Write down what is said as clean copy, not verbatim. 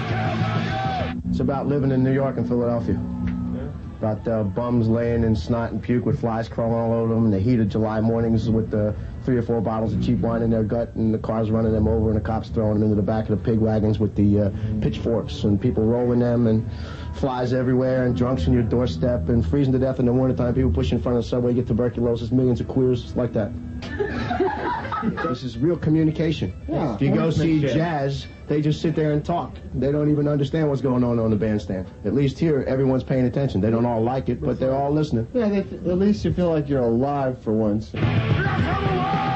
It's about living in New York and Philadelphia. About bums laying in snot and puke with flies crawling all over them in the heat of July mornings with 3 or 4 bottles of cheap wine in their gut and the cars running them over and the cops throwing them into the back of the pig wagons with the pitchforks and people rolling them and flies everywhere and drunks on your doorstep and freezing to death in the wintertime. People push in front of the subway, get tuberculosis, millions of queers like that. This is real communication. Yeah, if you go see jazz, they just sit there and talk. They don't even understand what's going on the bandstand. At least here, everyone's paying attention. They don't all like it, but they're all listening. Yeah, at least you feel like you're alive for once.